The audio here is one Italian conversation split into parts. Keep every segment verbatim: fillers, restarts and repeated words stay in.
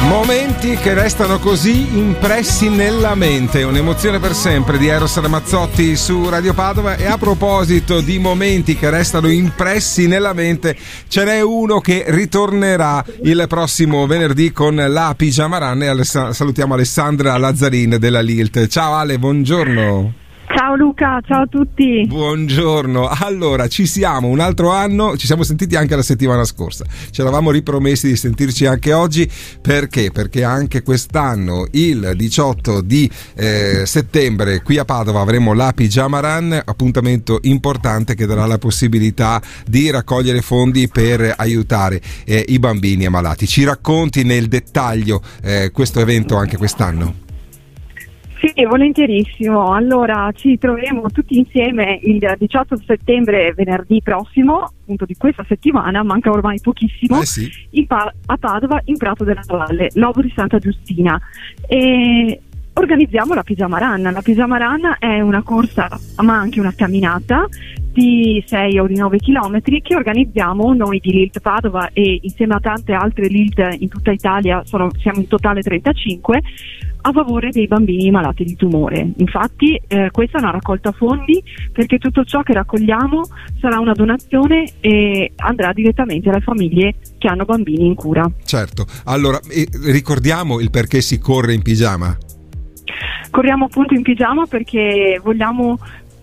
Momenti che restano così impressi nella mente, un'emozione per sempre di Eros Ramazzotti su Radio Padova. E a proposito di momenti che restano impressi nella mente, ce n'è uno che ritornerà il prossimo venerdì con la Pigiama Run e Aless- salutiamo Alessandra Lazzarin della Lilt. Ciao Ale, buongiorno. Ciao Luca, ciao a tutti. Buongiorno. Allora, ci siamo un altro anno, ci siamo sentiti anche la settimana scorsa. Ci eravamo ripromessi di sentirci anche oggi. Perché? Perché anche quest'anno, il diciotto di eh, settembre, qui a Padova avremo la Pigiama Run, appuntamento importante che darà la possibilità di raccogliere fondi per aiutare eh, i bambini ammalati. Ci racconti nel dettaglio eh, questo evento anche quest'anno? Sì, volentierissimo. Allora, ci troveremo tutti insieme il diciotto settembre, venerdì prossimo, appunto di questa settimana, manca ormai pochissimo, eh sì. in pa- a Padova, in Prato della Valle, Lobo di Santa Giustina. E organizziamo la Pigiama Run. La Pigiama Run è una corsa, ma anche una camminata di sei o di nove chilometri che organizziamo noi di Lilt Padova e insieme a tante altre Lilt in tutta Italia, sono, siamo in totale trentacinque, a favore dei bambini malati di tumore. Infatti eh, questa è una raccolta fondi, perché tutto ciò che raccogliamo sarà una donazione e andrà direttamente alle famiglie che hanno bambini in cura. Certo. Allora, eh, ricordiamo il perché si corre in pigiama. Corriamo appunto in pigiama perché vogliamo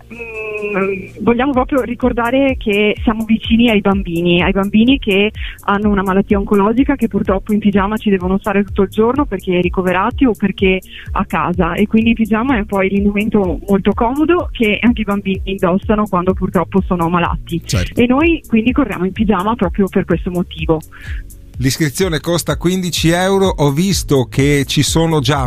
mh, vogliamo proprio ricordare che siamo vicini ai bambini, ai bambini che hanno una malattia oncologica, che purtroppo in pigiama ci devono stare tutto il giorno perché ricoverati o perché a casa, e quindi il pigiama è poi l'indumento molto comodo che anche i bambini indossano quando purtroppo sono malati. Certo. E noi quindi corriamo in pigiama proprio per questo motivo. L'iscrizione costa quindici euro. Ho visto che ci sono già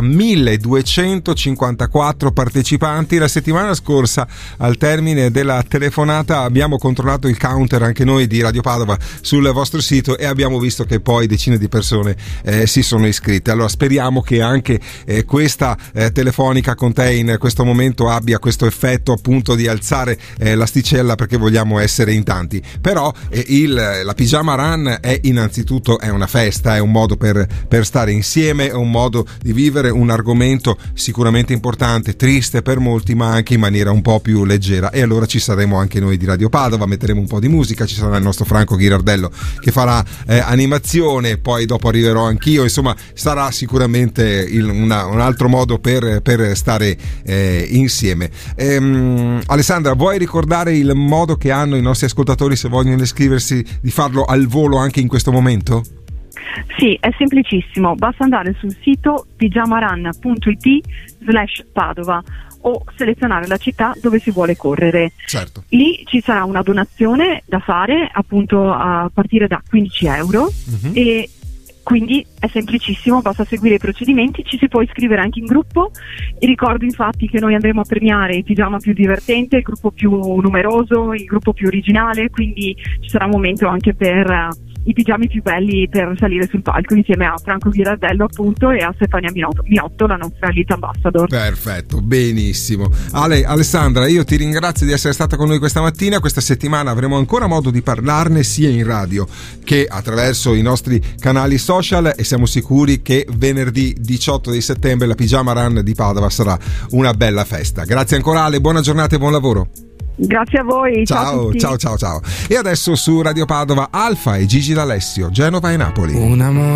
milleduecentocinquantaquattro partecipanti. La settimana scorsa, al termine della telefonata, abbiamo controllato il counter anche noi di Radio Padova sul vostro sito e abbiamo visto che poi decine di persone eh, si sono iscritte. Allora speriamo che anche eh, questa eh, telefonica con te in questo momento abbia questo effetto, appunto, di alzare eh, l'asticella, perché vogliamo essere in tanti. Però eh, il, la Pigiama Run è innanzitutto è una festa, è un modo per, per stare insieme, è un modo di vivere un argomento sicuramente importante, triste per molti, ma anche in maniera un po' più leggera. E allora ci saremo anche noi di Radio Padova, metteremo un po' di musica, ci sarà il nostro Franco Ghirardello che farà eh, animazione, poi dopo arriverò anch'io, insomma sarà sicuramente il, una, un altro modo per, per stare eh, insieme. Ehm, Alessandra, vuoi ricordare il modo che hanno i nostri ascoltatori, se vogliono iscriversi, di farlo al volo anche in questo momento? Sì, è semplicissimo, basta andare sul sito pigiamaran.it slash Padova o selezionare la città dove si vuole correre. Certo. Lì ci sarà una donazione da fare, appunto a partire da quindici euro, uh-huh. e quindi è semplicissimo, basta seguire i procedimenti, ci si può iscrivere anche in gruppo. E ricordo infatti che noi andremo a premiare il pigiama più divertente, il gruppo più numeroso, il gruppo più originale, quindi ci sarà un momento anche per i pigiami più belli per salire sul palco, insieme a Franco Ghirardello appunto e a Stefania Minotto, Minotto la nostra Elite Ambassador. Perfetto, benissimo. Ale, Alessandra, io ti ringrazio di essere stata con noi questa mattina. Questa settimana avremo ancora modo di parlarne sia in radio che attraverso i nostri canali social, e siamo sicuri che venerdì diciotto di settembre la Pigiama Run di Padova sarà una bella festa. Grazie ancora Ale, buona giornata e buon lavoro. Grazie a voi, ciao, ciao, ciao, ciao. E adesso su Radio Padova Alfa e Gigi D'Alessio, Genova e Napoli. Un amore